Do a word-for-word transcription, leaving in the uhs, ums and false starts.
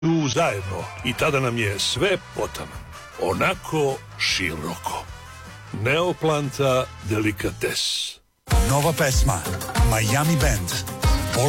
Tu zajedno i tada nam je sve potaman. Onako široko. Neoplanta delikates. Nova pesma Miami Band.